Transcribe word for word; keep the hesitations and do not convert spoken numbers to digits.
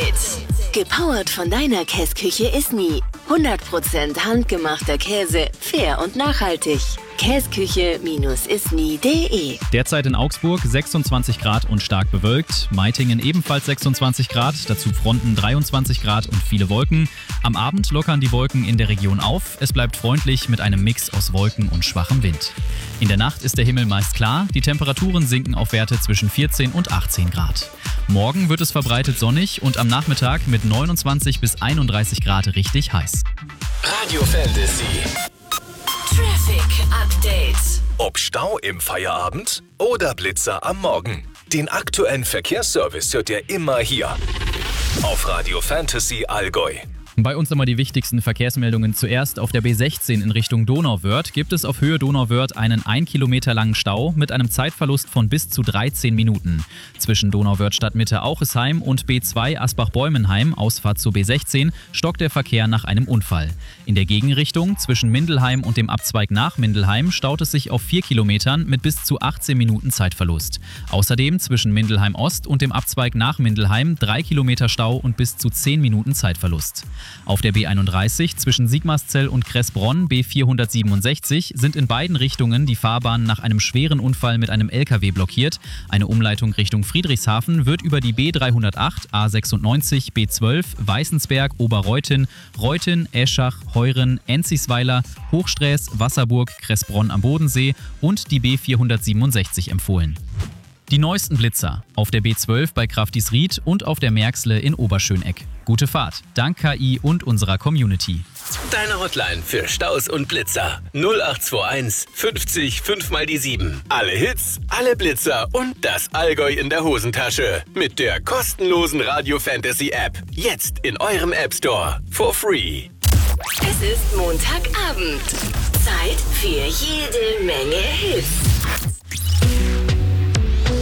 Gepowert von deiner Käsküche Isny. hundert Prozent handgemachter Käse, fair und nachhaltig. Käsküche Isny punkt de. Derzeit in Augsburg sechsundzwanzig Grad und stark bewölkt. Meitingen ebenfalls sechsundzwanzig Grad, dazu Fronten dreiundzwanzig Grad und viele Wolken. Am Abend lockern die Wolken in der Region auf. Es bleibt freundlich mit einem Mix aus Wolken und schwachem Wind. In der Nacht ist der Himmel meist klar. Die Temperaturen sinken auf Werte zwischen vierzehn und achtzehn Grad. Morgen wird es verbreitet sonnig und am Nachmittag mit neunundzwanzig bis einunddreißig Grad richtig heiß. Radio Fantasy. Traffic Update. Ob Stau im Feierabend oder Blitzer am Morgen. Den aktuellen Verkehrsservice hört ihr immer hier auf Radio Fantasy Allgäu. Bei uns immer die wichtigsten Verkehrsmeldungen zuerst. Auf der B sechzehn in Richtung Donauwörth gibt es auf Höhe Donauwörth einen ein Kilometer langen Stau mit einem Zeitverlust von bis zu dreizehn Minuten. Zwischen Donauwörth Stadtmitte Auchesheim und B zwei Asbach-Bäumenheim, Ausfahrt zur B sechzehn, stockt der Verkehr nach einem Unfall. In der Gegenrichtung zwischen Mindelheim und dem Abzweig nach Mindelheim staut es sich auf vier Kilometern mit bis zu achtzehn Minuten Zeitverlust. Außerdem zwischen Mindelheim Ost und dem Abzweig nach Mindelheim drei Kilometer Stau und bis zu zehn Minuten Zeitverlust. Auf der B einunddreißig zwischen Sigmarszell und Kressbronn B vierhundertsiebenundsechzig sind in beiden Richtungen die Fahrbahn nach einem schweren Unfall mit einem L K W blockiert. Eine Umleitung Richtung Friedrichshafen wird über die B dreihundertacht, A sechsundneunzig, B zwölf, Weißensberg, Oberreuthen, Reuthen, Eschach, Heuren, Enzisweiler, Hochsträß, Wasserburg, Kressbronn am Bodensee und die B vierhundertsiebenundsechzig empfohlen. Die neuesten Blitzer auf der B zwölf bei Kraftisried und auf der Märxle in Oberschöneck. Gute Fahrt, dank K I und unserer Community. Deine Hotline für Staus und Blitzer null acht zwei eins fünfzig fünf mal die sieben. Alle Hits, alle Blitzer und das Allgäu in der Hosentasche. Mit der kostenlosen Radio Fantasy App. Jetzt in eurem App Store. For free. Es ist Montagabend. Zeit für jede Menge Hits.